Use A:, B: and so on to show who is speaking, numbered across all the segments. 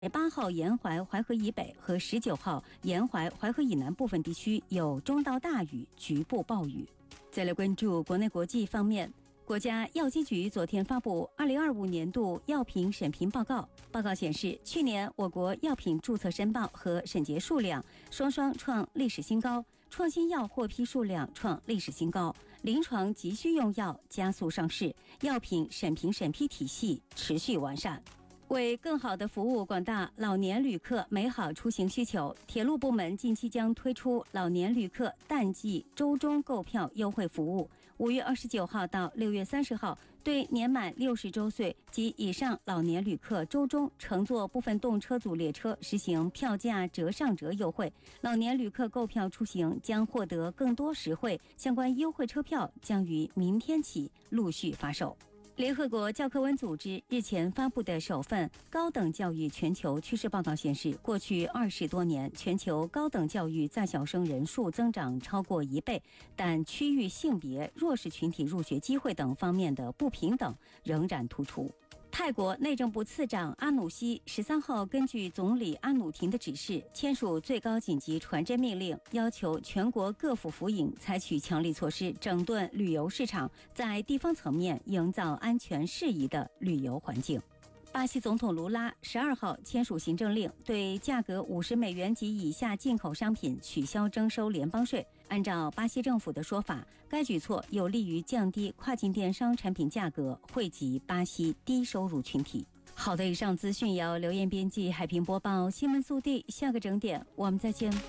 A: 8号沿淮淮河以北和19号沿淮淮河以南部分地区有中到大雨，局部暴雨。再来关注国内国际方面，国家药监局昨天发布2025年度药品审评报告。报告显示，去年我国药品注册申报和审结数量双双创历史新高，创新药获批数量创历史新高，临床急需用药加速上市，药品审评审批体系持续完善。为更好地服务广大老年旅客美好出行需求，铁路部门近期将推出老年旅客淡季周中购票优惠服务。5月29号到6月30号，对年满60周岁及以上老年旅客周中乘坐部分动车组列车实行票价折上折优惠，老年旅客购票出行将获得更多实惠。相关优惠车票将于明天起陆续发售。联合国教科文组织日前发布的首份高等教育全球趋势报告显示，过去20多年，全球高等教育在校生人数增长超过1倍，但区域性别、弱势群体入学机会等方面的不平等仍然突出。泰国内政部次长阿努西13号根据总理阿努廷的指示，签署最高紧急传真命令，要求全国各府府营采取强力措施，整顿旅游市场，在地方层面营造安全适宜的旅游环境。巴西总统卢拉12号签署行政令，对价格$50及以下进口商品取消征收联邦税。按照巴西政府的说法，该举措有利于降低跨境电商产品价格，惠及巴西低收入群体。好的，以上资讯由刘艳编辑，海平播报，新闻速递，下个整点我们再见。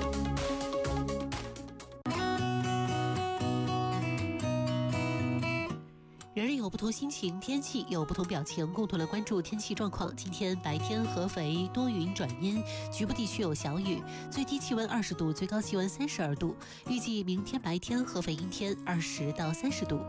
B: 人人有不同心情，天气有不同表情，共同来关注天气状况。今天白天合肥多云转阴，局部地区有小雨，最低气温20度，最高气温32度。预计明天白天合肥阴天，20到30度。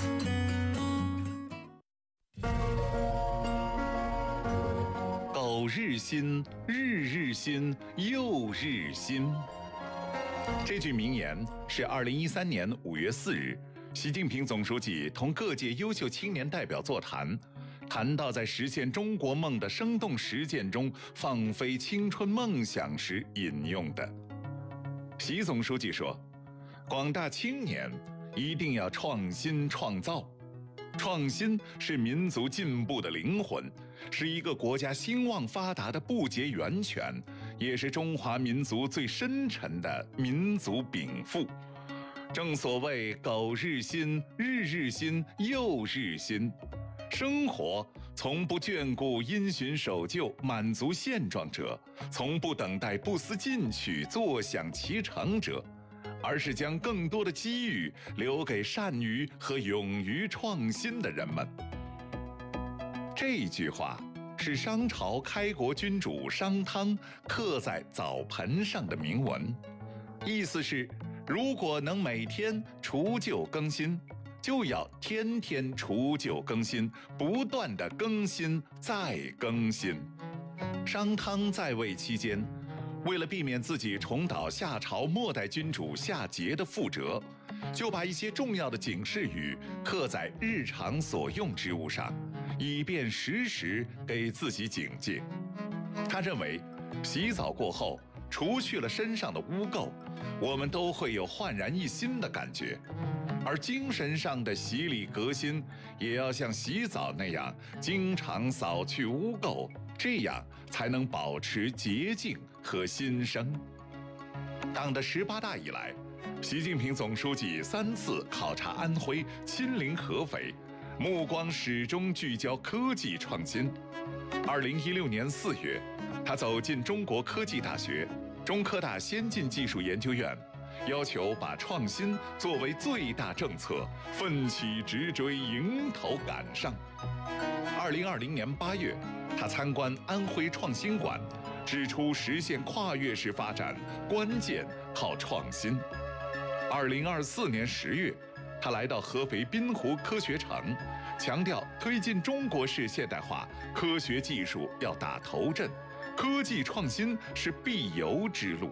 C: 苟日新，日日新，又日新。这句名言是2013年5月4日。习近平总书记同各界优秀青年代表座谈，谈到在实现中国梦的生动实践中放飞青春梦想时引用的。习总书记说，广大青年一定要创新创造，创新是民族进步的灵魂，是一个国家兴旺发达的不竭源泉，也是中华民族最深沉的民族禀赋。正所谓苟日新，日日新，又日新。生活从不眷顾因循守旧、满足现状者，从不等待不思进取、坐享其成者，而是将更多的机遇留给善于和勇于创新的人们。这句话是商朝开国君主商汤刻在澡盆上的铭文，意思是如果能每天除旧更新，就要天天除旧更新，不断地更新再更新。商汤在位期间，为了避免自己重蹈夏朝末代君主夏桀的覆辙，就把一些重要的警示语刻在日常所用之物上，以便时时给自己警戒。他认为，洗澡过后除去了身上的污垢，我们都会有焕然一新的感觉，而精神上的洗礼革新也要像洗澡那样经常扫去污垢，这样才能保持洁净和新生。党的18大以来，习近平总书记3次考察安徽，亲临合肥，目光始终聚焦科技创新。2016年4月，他走进中国科技大学、中科大先进技术研究院，要求把创新作为最大政策，奋起直追，迎头赶上。2020年8月，他参观安徽创新馆，指出实现跨越式发展关键靠创新。2024年10月，他来到合肥滨湖科学城，强调推进中国式现代化，科学技术要打头阵，科技创新是必由之路。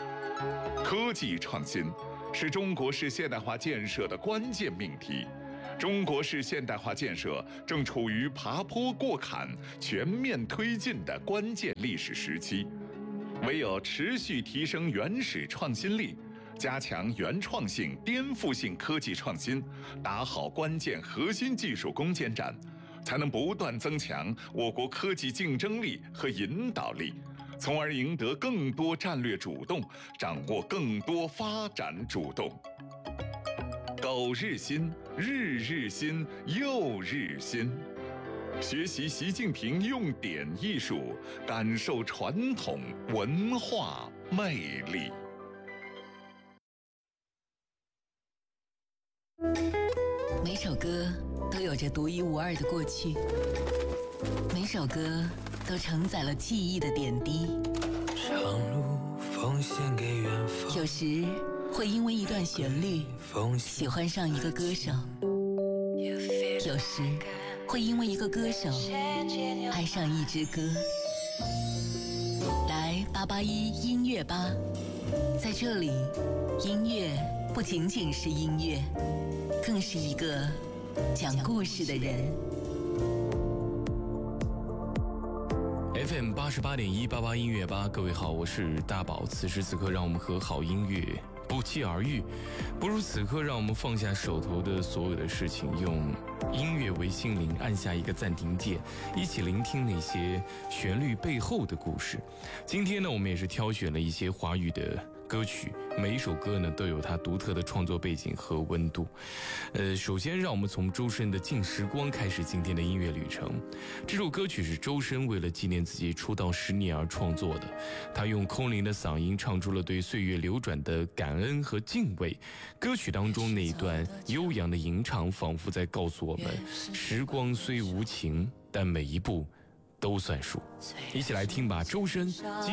C: 科技创新是中国式现代化建设的关键命题， 中国式现代化建设正处于爬坡过坎、全面推进的关键历史时期，唯有持续提升原始创新力，加强原创性、颠覆性科技创新，打好关键核心技术攻坚战，才能不断增强我国科技竞争力和引导力，从而赢得更多战略主动，掌握更多发展主动。苟日新，日日新，又日新。学习习近平用典艺术，感受传统文化魅力。
D: 每首歌都有着独一无二的过去，每首歌都承载了记忆的点滴。
E: 长路奉献给远方。
D: 有时会因为一段旋律喜欢上一个歌手，有时会因为一个歌手爱上一支歌。来881音乐吧，在这里，音乐不仅仅是音乐，更是一个讲故事的人。
F: FM 88.188音乐吧，各位好，我是大宝。此时此刻，让我们和好音乐不期而遇。不如此刻，让我们放下手头的所有的事情，用音乐为心灵，按下一个暂停键，一起聆听那些旋律背后的故事。今天呢，我们也是挑选了一些华语的歌曲，每一首歌呢都有它独特的创作背景和温度。首先让我们从周深的《静时光》开始今天的音乐旅程。这首歌曲是周深为了纪念自己出道10年而创作的，他用空灵的嗓音唱出了对岁月流转的感恩和敬畏。歌曲当中那一段悠扬的吟唱，仿佛在告诉我们，时光虽无情，但每一步都算数。一起来听吧，周深。